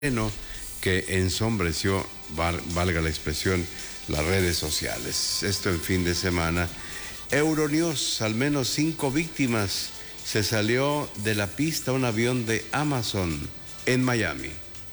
que ensombreció, valga la expresión, las redes sociales. Esto en fin de semana. Euronews, al menos 5 víctimas. Se salió de la pista un avión de Amazon en Miami.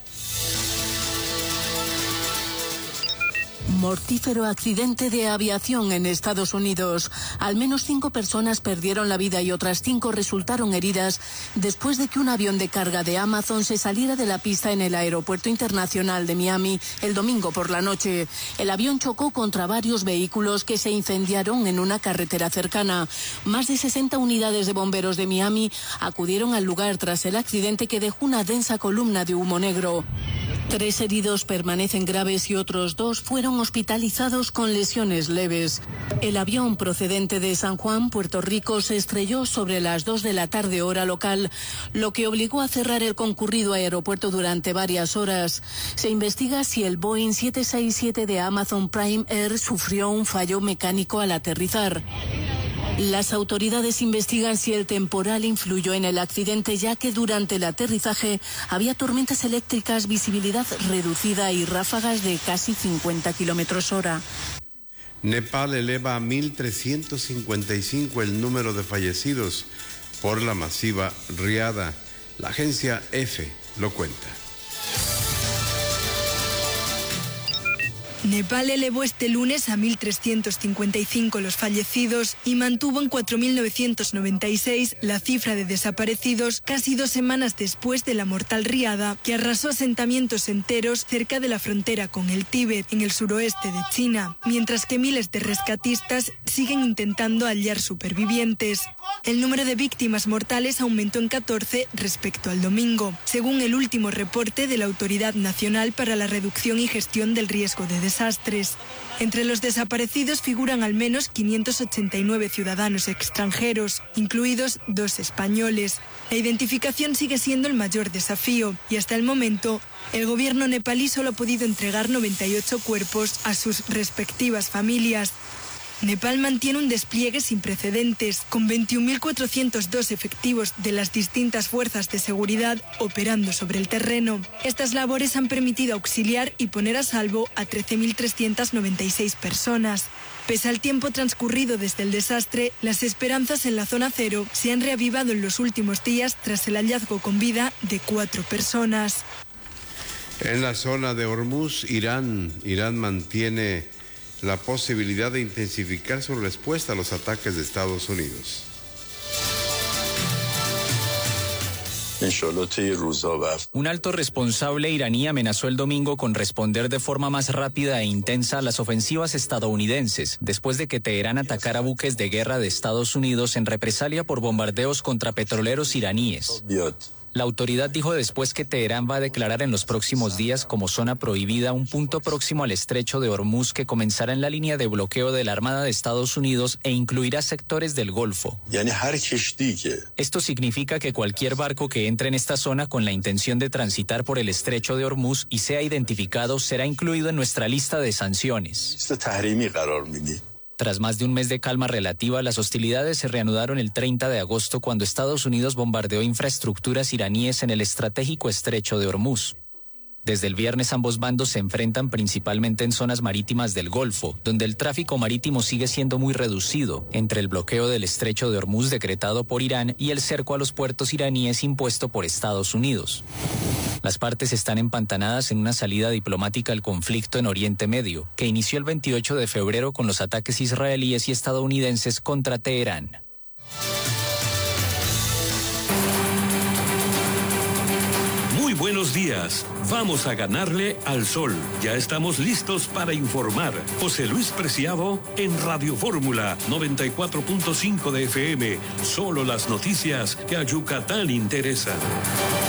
Mortífero accidente de aviación en Estados Unidos. Al menos 5 personas perdieron la vida y otras 5 resultaron heridas después de que un avión de carga de Amazon se saliera de la pista en el Aeropuerto Internacional de Miami el domingo por la noche. El avión chocó contra varios vehículos que se incendiaron en una carretera cercana. Más de 60 unidades de bomberos de Miami acudieron al lugar tras el accidente que dejó una densa columna de humo negro. 3 heridos permanecen graves y otros 2 fueron hospitalizados con lesiones leves. El avión procedente de San Juan, Puerto Rico, se estrelló sobre las 2 de la tarde hora local, lo que obligó a cerrar el concurrido aeropuerto durante varias horas. Se investiga si el Boeing 767 de Amazon Prime Air sufrió un fallo mecánico al aterrizar. Las autoridades investigan si el temporal influyó en el accidente, ya que durante el aterrizaje había tormentas eléctricas, visibilidad reducida y ráfagas de casi 50 kilómetros hora. Nepal eleva a 1.355 el número de fallecidos por la masiva riada. La agencia EFE lo cuenta. Nepal elevó este lunes a 1.355 los fallecidos y mantuvo en 4.996 la cifra de desaparecidos casi 2 semanas después de la mortal riada que arrasó asentamientos enteros cerca de la frontera con el Tíbet, en el suroeste de China, mientras que miles de rescatistas siguen intentando hallar supervivientes. El número de víctimas mortales aumentó en 14 respecto al domingo, según el último reporte de la Autoridad Nacional para la Reducción y Gestión del Riesgo de Desastres. Entre los desaparecidos figuran al menos 589 ciudadanos extranjeros, incluidos 2 españoles. La identificación sigue siendo el mayor desafío y hasta el momento el gobierno nepalí solo ha podido entregar 98 cuerpos a sus respectivas familias. Nepal mantiene un despliegue sin precedentes, con 21.402 efectivos de las distintas fuerzas de seguridad operando sobre el terreno. Estas labores han permitido auxiliar y poner a salvo a 13.396 personas. Pese al tiempo transcurrido desde el desastre, las esperanzas en la zona cero se han reavivado en los últimos días tras el hallazgo con vida de 4 personas. En la zona de Hormuz, Irán mantiene la posibilidad de intensificar su respuesta a los ataques de Estados Unidos. Un alto responsable iraní amenazó el domingo con responder de forma más rápida e intensa a las ofensivas estadounidenses, después de que Teherán atacara buques de guerra de Estados Unidos en represalia por bombardeos contra petroleros iraníes. La autoridad dijo después que Teherán va a declarar en los próximos días como zona prohibida un punto próximo al estrecho de Hormuz que comenzará en la línea de bloqueo de la Armada de Estados Unidos e incluirá sectores del Golfo. Esto significa que cualquier barco que entre en esta zona con la intención de transitar por el estrecho de Hormuz y sea identificado será incluido en nuestra lista de sanciones. Tras más de un mes de calma relativa, las hostilidades se reanudaron el 30 de agosto cuando Estados Unidos bombardeó infraestructuras iraníes en el estratégico estrecho de Hormuz. Desde el viernes ambos bandos se enfrentan principalmente en zonas marítimas del Golfo, donde el tráfico marítimo sigue siendo muy reducido, entre el bloqueo del estrecho de Hormuz decretado por Irán y el cerco a los puertos iraníes impuesto por Estados Unidos. Las partes están empantanadas en una salida diplomática al conflicto en Oriente Medio, que inició el 28 de febrero con los ataques israelíes y estadounidenses contra Teherán. Muy buenos días. Vamos a ganarle al sol. Ya estamos listos para informar. José Luis Preciado en Radio Fórmula 94.5 de FM. Solo las noticias que a Yucatán interesan.